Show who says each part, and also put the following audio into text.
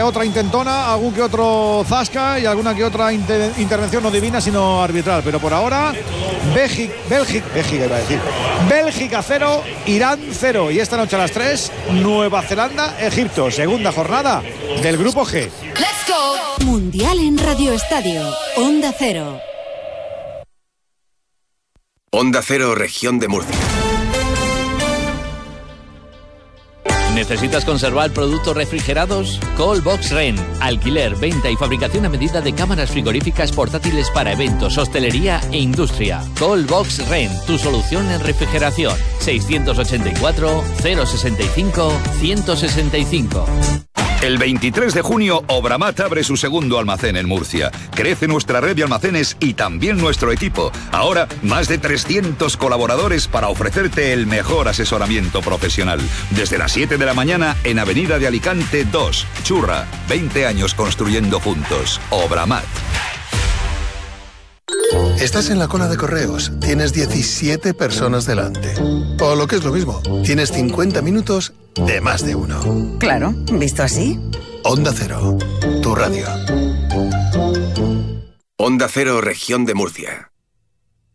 Speaker 1: que otra intentona, algún que otro zasca y alguna que otra intervención no divina sino arbitral, pero por ahora Bélgica 0, Irán 0, y esta noche a las 3 Nueva Zelanda, Egipto, segunda jornada del grupo G.
Speaker 2: Let's go. Mundial en Radio Estadio, Onda Cero.
Speaker 3: Onda Cero, región de Murcia.
Speaker 4: ¿Necesitas conservar productos refrigerados? Coldbox Ren. Alquiler, venta y fabricación a medida de cámaras frigoríficas portátiles para eventos, hostelería e industria. Coldbox Ren, tu solución en refrigeración. 684 065 165.
Speaker 5: El 23 de junio, Obramat abre su segundo almacén en Murcia. Crece nuestra red de almacenes y también nuestro equipo. Ahora, más de 300 colaboradores para ofrecerte el mejor asesoramiento profesional. Desde las 7 de la mañana en Avenida de Alicante 2, Churra. 20 años construyendo juntos. Obramat.
Speaker 6: Estás en la cola de correos, tienes 17 personas delante. O lo que es lo mismo, tienes 50 minutos de más de uno.
Speaker 7: Claro, visto así.
Speaker 6: Onda Cero, tu radio.
Speaker 3: Onda Cero, región de Murcia.